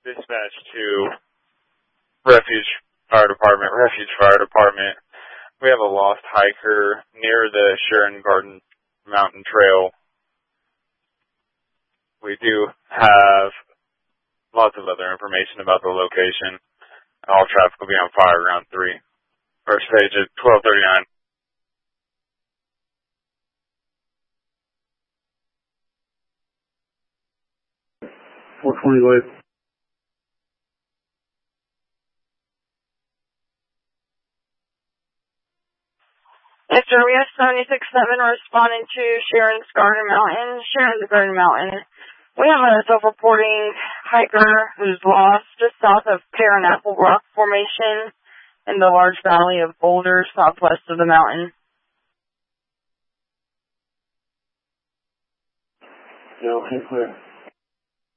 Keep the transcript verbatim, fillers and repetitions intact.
Dispatch to Refuge Fire Department, Refuge Fire Department. We have a lost hiker near the Sharon Garden Mountain Trail. We do have lots of other information about the location. All traffic will be on fire around three. First page at twelve thirty-nine. four twenty Wave. Yes, sir. We have seventy-six seven responding to Sharon's Garden Mountain. Sharon's Garden Mountain. We have a self-reporting hiker who's lost just south of Pear and Apple Rock Formation in the large valley of Boulder, southwest of the mountain. Yeah, okay, clear.